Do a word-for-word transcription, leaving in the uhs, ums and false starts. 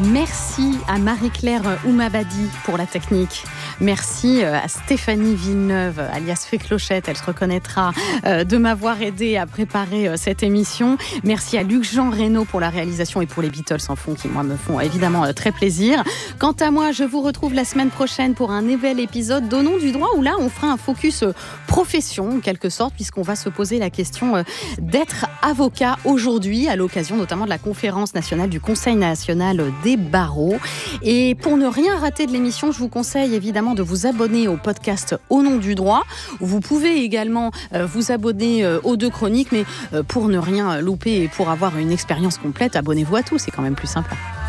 Merci à Marie-Claire Oumabadi pour la technique. Merci à Stéphanie Villeneuve, alias Fée Clochette, elle se reconnaîtra, de m'avoir aidé à préparer cette émission. Merci à Luc-Jean Reynaud pour la réalisation et pour les Beatles en fond qui, moi, me font évidemment très plaisir. Quant à moi, je vous retrouve la semaine prochaine pour un nouvel épisode d'Au nom du droit où là, on fera un focus profession, en quelque sorte, puisqu'on va se poser la question d'être avocat aujourd'hui, à l'occasion notamment de la conférence nationale du Conseil national des barreaux. Et pour ne rien rater de l'émission, je vous conseille évidemment de vous abonner au podcast Au nom du droit. Vous pouvez également euh, vous abonner euh, aux deux chroniques, mais euh, pour ne rien louper et pour avoir une expérience complète, abonnez-vous à tout, c'est quand même plus sympa.